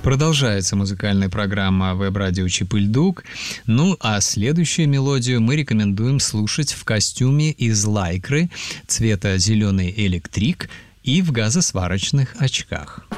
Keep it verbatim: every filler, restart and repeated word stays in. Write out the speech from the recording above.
Продолжается музыкальная программа веб-радио «Чип-и-Льдук». Ну, а следующую мелодию мы рекомендуем слушать в костюме из лайкры цвета зеленый электрик и в газосварочных очках.